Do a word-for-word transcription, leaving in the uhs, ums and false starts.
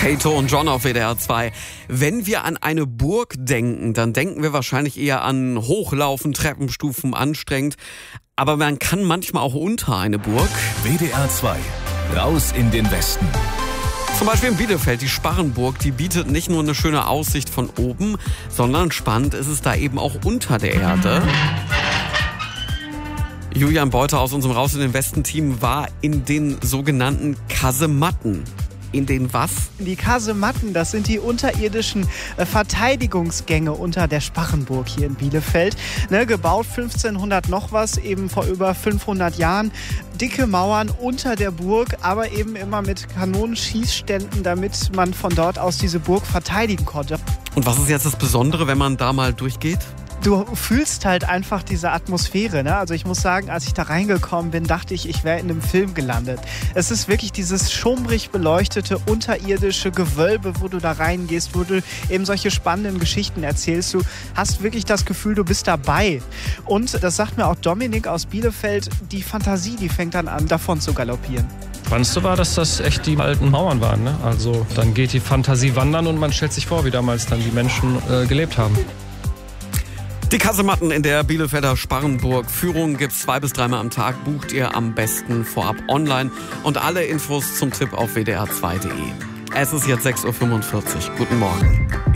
Kato und John auf W D R zwei. Wenn wir an eine Burg denken, dann denken wir wahrscheinlich eher an Hochlaufen, Treppenstufen, anstrengend. Aber man kann manchmal auch unter eine Burg. W D R zwei, raus in den Westen. Zum Beispiel in Bielefeld, die Sparrenburg, die bietet nicht nur eine schöne Aussicht von oben, sondern spannend ist es da eben auch unter der Erde. Julian Beuter aus unserem Raus in den Westen-Team war in den sogenannten Kasematten. In den was? Die Kasematten, das sind die unterirdischen äh, Verteidigungsgänge unter der Sparrenburg hier in Bielefeld. Ne, gebaut fünfzehnhundert noch was, eben vor über fünfhundert Jahren. Dicke Mauern unter der Burg, aber eben immer mit Kanonenschießständen, damit man von dort aus diese Burg verteidigen konnte. Und was ist jetzt das Besondere, wenn man da mal durchgeht? Du fühlst halt einfach diese Atmosphäre, ne? Also ich muss sagen, als ich da reingekommen bin, dachte ich, ich wäre in einem Film gelandet. Es ist wirklich dieses schummrig beleuchtete, unterirdische Gewölbe, wo du da reingehst, wo du eben solche spannenden Geschichten erzählst. Du hast wirklich das Gefühl, du bist dabei. Und das sagt mir auch Dominik aus Bielefeld, die Fantasie, die fängt dann an, davon zu galoppieren. Spannendste war, dass das echt die alten Mauern waren, ne? Also dann geht die Fantasie wandern und man stellt sich vor, wie damals dann die Menschen äh, gelebt haben. Die Kasematten in der Bielefelder Sparrenburg. Führungen gibt's zwei bis dreimal am Tag. Bucht ihr am besten vorab online. Und alle Infos zum Tipp auf w d r zwei punkt d e. Es ist jetzt sechs Uhr fünfundvierzig. Guten Morgen.